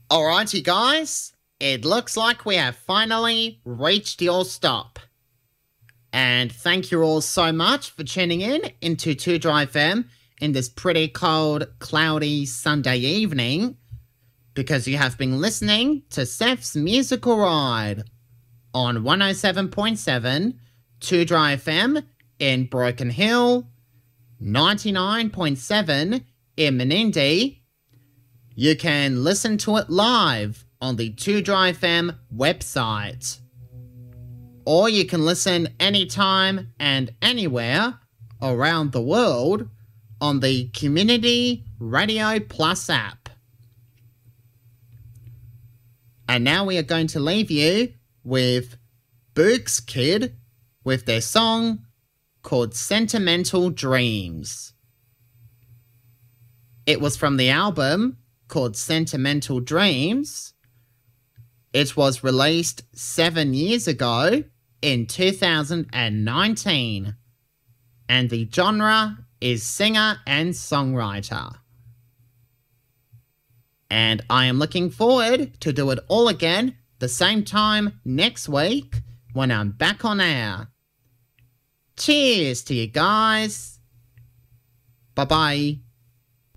Alrighty, guys. It looks like we have finally reached your stop. And thank you all so much for tuning in into 2Dry FM in this pretty cold, cloudy Sunday evening, because you have been listening to Seth's Musical Ride on 107.7 2Dry FM in Broken Hill, 99.7 in Menindee. You can listen to it live on the 2Dry FM website. Or you can listen anytime and anywhere around the world on the Community Radio Plus app. And now we are going to leave you with Book's Kid with their song called Sentimental Dreams. It was from the album called Sentimental Dreams. It was released 7 years ago in 2019. And the genre is singer and songwriter. And I am looking forward to do it all again the same time next week when I'm back on air. Cheers to you guys. Bye-bye.